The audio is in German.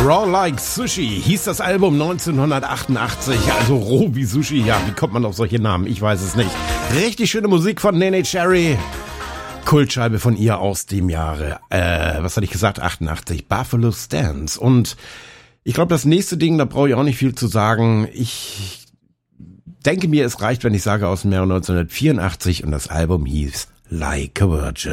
Raw Like Sushi hieß das Album 1988, also roh wie Sushi. Ja, wie kommt man auf solche Namen? Ich weiß es nicht. Richtig schöne Musik von Nene Cherry. Kultscheibe von ihr aus dem Jahre, was hatte ich gesagt, 88, Buffalo Stance. Und ich glaube, das nächste Ding, da brauche ich auch nicht viel zu sagen. Ich denke mir, es reicht, wenn ich sage, aus dem Jahr 1984 und das Album hieß Like a Virgin.